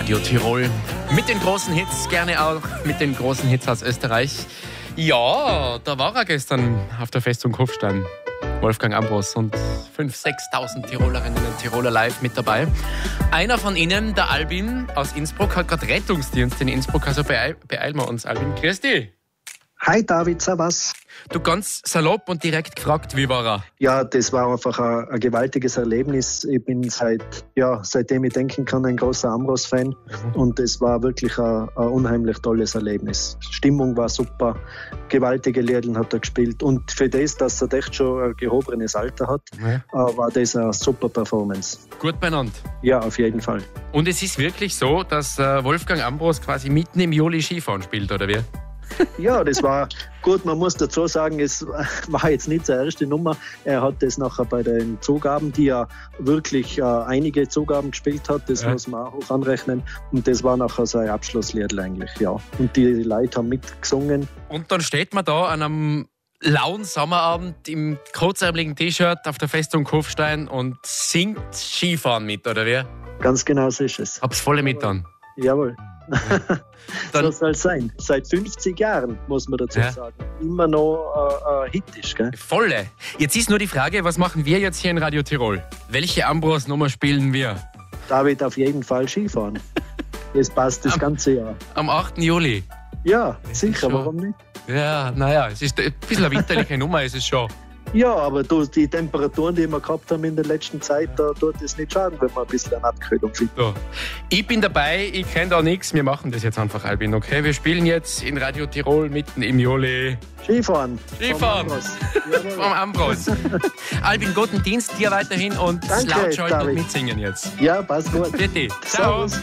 Radio Tirol. Mit den großen Hits, gerne auch mit den großen Hits aus Österreich. Ja, da war er gestern auf der Festung Kufstein. Wolfgang Ambros und 5.000, 6.000 Tirolerinnen und Tiroler live mit dabei. Einer von ihnen, der Albin aus Innsbruck, hat gerade Rettungsdienst in Innsbruck. Also beeilen wir uns, Albin. Grüß dich. Hi David, servus. Du, ganz salopp und direkt gefragt, wie war er? Ja, das war einfach ein gewaltiges Erlebnis. Ich bin seitdem ich denken kann, ein großer Ambros-Fan. Und es war wirklich ein unheimlich tolles Erlebnis. Die Stimmung war super, gewaltige Lieder hat er gespielt. Und für das, dass er echt schon ein gehobenes Alter hat, war das eine super Performance. Gut beieinander? Ja, auf jeden Fall. Und es ist wirklich so, dass Wolfgang Ambros quasi mitten im Juli Skifahren spielt, oder wie? Ja, das war gut. Man muss dazu sagen, es war jetzt nicht seine erste Nummer. Er hat das nachher bei den Zugaben, die er wirklich einige Zugaben gespielt hat, das muss man auch hoch anrechnen. Und das war nachher sein Abschlusslied eigentlich, ja. Und die Leute haben mitgesungen. Und dann steht man da an einem lauen Sommerabend im kurzärmeligen T-Shirt auf der Festung Kufstein und singt Skifahren mit, oder wie? Ganz genau so ist es. Hab's volle mit dann. Jawohl. Dann, so soll es sein. Seit 50 Jahren, muss man dazu sagen. Immer noch ein Hit ist, gell? Volle. Jetzt ist nur die Frage, was machen wir jetzt hier in Radio Tirol? Welche Ambros-Nummer spielen wir? David, auf jeden Fall Skifahren. Das passt das ganze Jahr. Am 8. Juli? Ja, sicher, warum nicht? Ja, naja, es ist ein bisschen eine winterliche Nummer, ist es schon. Ja, aber die Temperaturen, die wir gehabt haben in der letzten Zeit, da tut es nicht schaden, wenn man ein bisschen eine Abkühlung findet. So. Ich bin dabei, ich kenne da nichts, wir machen das jetzt einfach, Albin, okay? Wir spielen jetzt in Radio Tirol mitten im Juli. Skifahren. Vom Ambros. Albin, guten Dienst dir weiterhin und danke, laut schalten David. und mitsingen jetzt. Ja, passt gut. Bitte. Ciao.